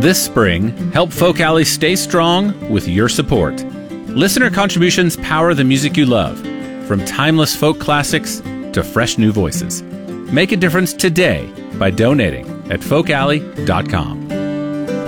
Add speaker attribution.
Speaker 1: This spring, help Folk Alley stay strong with your support. Listener contributions power the music you love, from timeless folk classics to fresh new voices. Make a difference today by donating at folkalley.com.